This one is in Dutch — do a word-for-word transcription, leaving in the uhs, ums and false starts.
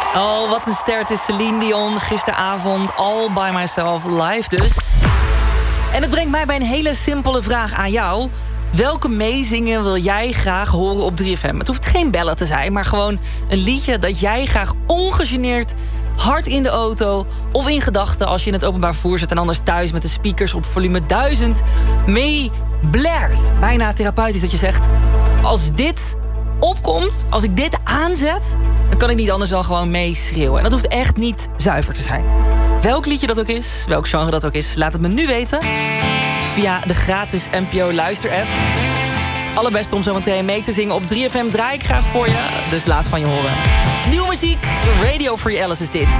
Oh, wat een ster. Het is Celine Dion. Gisteravond All By Myself live dus. En het brengt mij bij een hele simpele vraag aan jou. Welke meezingen wil jij graag horen op drie F M? Het hoeft geen bellen te zijn, maar gewoon een liedje dat jij graag ongegeneerd hard in de auto of in gedachten als je in het openbaar vervoer zit en anders thuis met de speakers op volume duizend mee blaert. Bijna therapeutisch dat je zegt, als dit opkomt, als ik dit aanzet, dan kan ik niet anders dan gewoon meeschreeuwen. En dat hoeft echt niet zuiver te zijn. Welk liedje dat ook is, welk genre dat ook is, laat het me nu weten via de gratis N P O luisterapp. Allerbeste om zo meteen mee te zingen op drie F M draai ik graag voor je, dus laat van je horen. Nieuwe muziek, Radio Free Alice is dit.